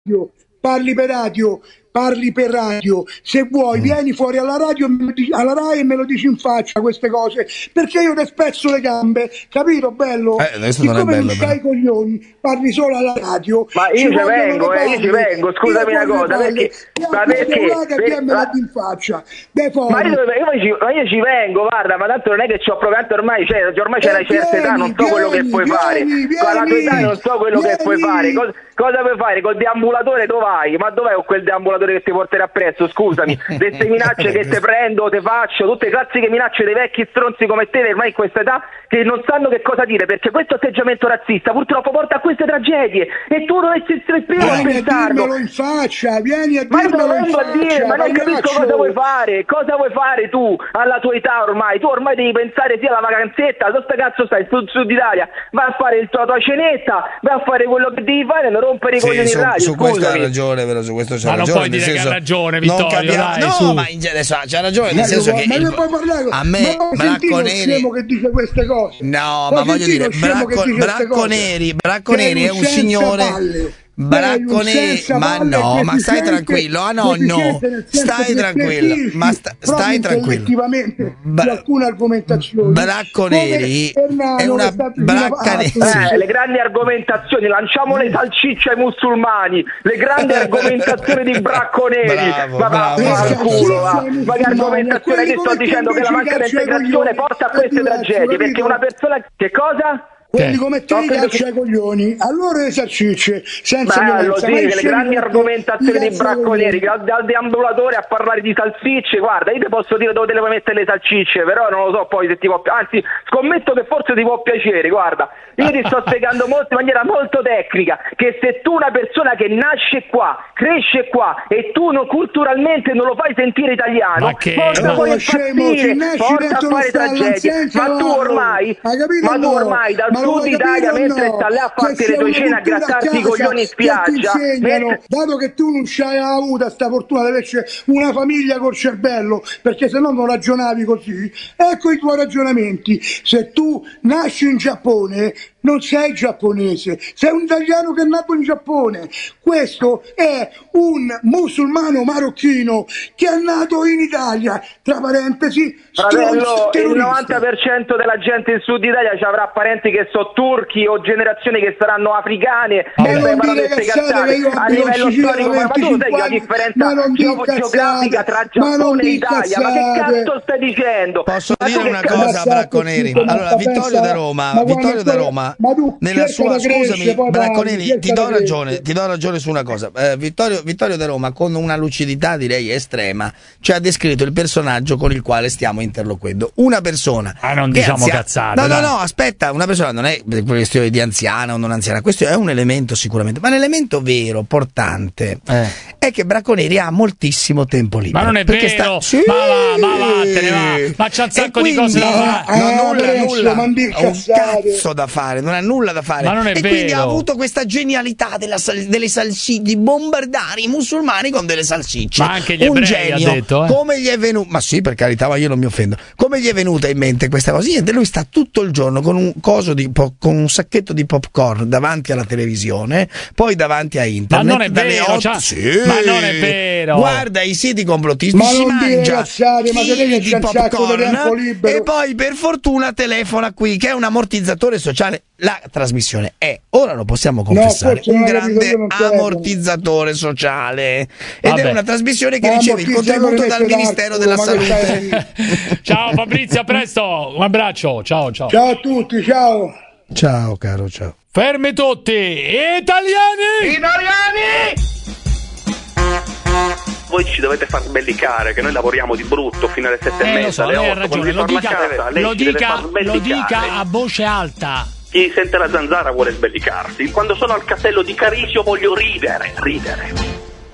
parli per radio, parli per radio, se vuoi vieni fuori alla radio, alla Rai, e me lo dici in faccia queste cose, perché io ti spezzo le gambe, capito bello? Adesso siccome non è bello, non c'hai i coglioni, parli solo alla radio. Ma io ci vengo, scusami una cosa, perché me la in faccia. Ma io ci vengo, guarda, ma tanto non è che ci ho provato ormai c'è una certa età, non so quello che puoi fare. Con la tua età non so quello che puoi fare. Cosa puoi fare? Col deambulatore dove vai? Ma dov'è quel deambulatore che ti porterà appresso? Scusami, queste minacce che te prendo, te faccio, tutte le classiche minacce dei vecchi stronzi come te ormai in questa età che non sanno che cosa dire, perché questo atteggiamento razzista purtroppo porta a queste tragedie e tu dovresti essere il primo a pensarlo. Vieni a dirmelo in faccia, vieni a dirmelo in faccia. Ma non capisco cosa vuoi fare. Cosa vuoi fare tu alla tua età ormai? Tu ormai devi pensare sia alla vacanzetta, dove sta cazzo stai? Sud Italia, vai a fare la tua cenetta, vai a fare quello che devi fare, non rompere i coglioni in radio. Su questo ha ragione, però su questo c'ha ragione. Ma non puoi dire che ha ragione, Vittorio, dai, no, su. ma adesso c'ha ragione, nel senso che a me Bracco Neri che dice queste cose. No, ma voglio dire, Bracco Neri è un signore. Bracco Neri, ma no, ma stai tranquillo, stai tranquillo, ma stai tranquillo. Alcune argomentazioni. Bracco Neri è una bracca neri. Le grandi argomentazioni, lanciamo le salsicce ai musulmani, le grandi argomentazioni di Bracco Neri. Ma che argomentazione? Ti sto dicendo che la mancata integrazione porta a queste tragedie, perché una persona che cosa? Quelli come te caccia ai coglioni, allora le salsicce senza violenza. Sì, le grandi argomentazioni di Bracco Neri, dal deambulatore a parlare di salsicce. Guarda, io ti posso dire dove te le vuoi mettere le salsicce, però non lo so poi se ti può, anzi scommetto che forse ti può piacere. Guarda, io ti sto spiegando in maniera molto tecnica che se tu una persona che nasce qua, cresce qua e tu culturalmente non lo fai sentire italiano, porta poi a impazzire, porta a fare tragedie. Ma tu ormai dal Sud Italia, mentre sta là a farti le tue cene, a grattarti i coglioni in spiaggia, dato che tu non c'hai avuto sta fortuna di averci una famiglia col cervello, perché se no non ragionavi così, ecco i tuoi ragionamenti. Se tu nasci in Giappone non sei giapponese, sei un italiano che è nato in Giappone. Questo è un musulmano marocchino che è nato in Italia, tra parentesi. Fratello, il 90% della gente in Sud Italia ci avrà parenti che sono turchi o generazioni che saranno africane. Ma non dire cazzate, che io a livello storico, ma tu sai la differenza geografica tra Giappone e Italia? Ma che cazzo stai dicendo? Posso dire una cosa, Bracco Neri? Allora, Vittorio da Roma, nella sua, scusami Bracco Neri, ti do ragione su una cosa. Vittorio da Roma, con una lucidità direi estrema, ci ha descritto il personaggio con il quale stiamo interloquendo. Una persona non diciamo cazzate. No, aspetta, una persona non è questione di anziana o non anziana, questo è un elemento sicuramente, ma l'elemento vero, portante, è che Bracco Neri ha moltissimo tempo libero. Ma non è vero, ma vattene, ma c'ha un sacco di cose da fare. Nulla, un cazzo da fare, non ha nulla da fare. Ma non è vero. Quindi ha avuto questa genialità delle salsicce, di bombardare i musulmani con delle salsicce. Ma anche gli ebrei, ha detto. Come gli è venuto? Ma sì, per carità, ma io non mi offendo. Come gli è venuta in mente questa cosa? Niente, lui sta tutto il giorno con un sacchetto di popcorn davanti alla televisione, poi davanti a internet. Ma non è vero, ma non è vero. Guarda i siti complottisti, si mangia di popcorn e poi per fortuna telefona qui, che è un ammortizzatore sociale. La trasmissione è, ora lo possiamo confessare, un grande ammortizzatore sociale, ed è una trasmissione che riceve il contributo dal Ministero della Salute. Ciao Fabrizio, a presto, un abbraccio, ciao a tutti, ciao caro, ciao. Fermi tutti, italiani! Voi ci dovete far sbellicare, che noi lavoriamo di brutto fino alle 7:30, alle 8. Lo dica a voce alta. Chi sente la zanzara vuole sbellicarsi. Quando sono al castello di Carisio voglio ridere.